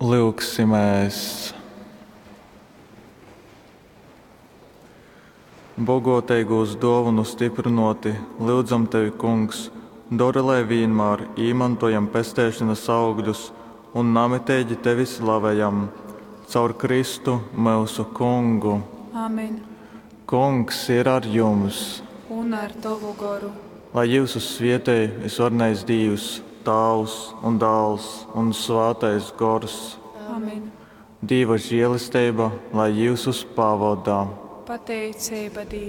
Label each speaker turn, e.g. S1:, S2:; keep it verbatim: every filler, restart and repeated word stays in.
S1: Lūksimies. Bogoteigūs dāvanu stiprinoti, lūdzam tevi, kungs, dori, lai vienmēr izmantojam pestēšanas augļus un namitēģi tevi slavējam, caur Kristu mūsu kungu.
S2: Amen.
S1: Kungs ir ar jums,
S2: Un ar tavu garu.
S1: lai jūsu svietēji visvarnais Dievs, Tēvs un Dēls un Svētais Gors.
S2: Amen.
S1: Dieva žēlastība, lai jūs uz pavadā.
S2: Pateicība Dievam.